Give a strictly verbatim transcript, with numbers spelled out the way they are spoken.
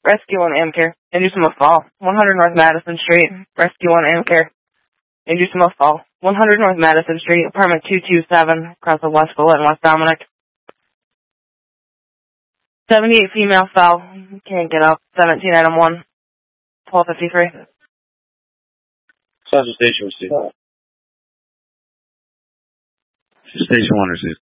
Rescue one Amcare. Inducement fall. one hundred North Madison Street. Rescue one Amcare. Inducement fall. one hundred North Madison Street, apartment two two seven, across the West Bullet and West Dominic. seventy-eight female fell. Can't get up. seventeen item one. twelve fifty-three. Central Station received. Station one received.